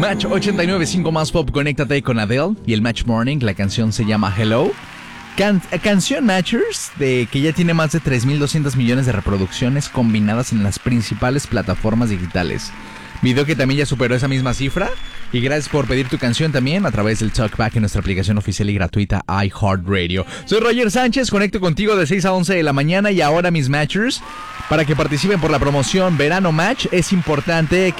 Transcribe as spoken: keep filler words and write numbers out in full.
Match ochenta y nueve punto cinco más pop, conéctate con Adele y el Match Morning. La canción se llama Hello. Can- canción Matchers, de que ya tiene más de tres mil doscientos millones de reproducciones combinadas en las principales plataformas digitales. Video que también ya superó esa misma cifra. Y gracias por pedir tu canción también a través del Talkback en nuestra aplicación oficial y gratuita iHeartRadio. Soy Roger Sánchez, conecto contigo de seis a once de la mañana y ahora mis Matchers, para que participen por la promoción Verano Match. Es importante que